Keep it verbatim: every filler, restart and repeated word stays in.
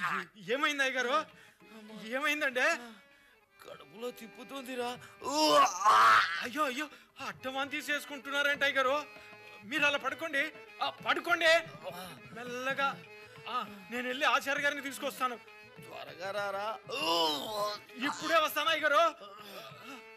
ఏమైంది అయ్యగారు? ఏమైందండి? కడుపులో తిప్పుతుందిరా. అయ్యో అయ్యో, అట్టమాన్ తీసేసుకుంటున్నారంట అయ్యగారు. మీరు అలా పడుకోండి, పడుకోండి మెల్లగా. నేను వెళ్ళి ఆచార్య గారిని తీసుకొస్తాను. త్వరగా రారా. ఇప్పుడే వస్తాను అయ్యగారు.